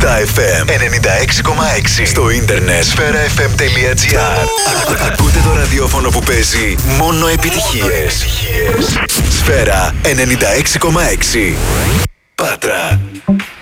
Στα FM 96,6. Στο ίντερνετ sferafm.gr. Ακούτε το ραδιόφωνο που παίζει μόνο επιτυχίες. Σφαίρα 96,6. Πάτρα.